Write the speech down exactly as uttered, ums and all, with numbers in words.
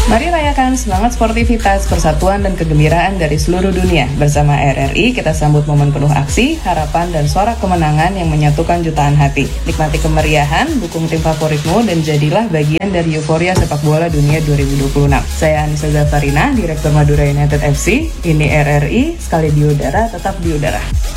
Mari rayakan semangat sportivitas, persatuan, dan kegembiraan dari seluruh dunia. Bersama R R I, kita sambut momen penuh aksi, harapan, dan suara kemenangan yang menyatukan jutaan hati. Nikmati kemeriahan, dukung tim favoritmu, dan jadilah bagian dari euforia sepak bola dunia dua ribu dua puluh enam. Saya Anissa Zafarina, Direktur Madura United F C. Ini R R I, sekali di udara, tetap di udara.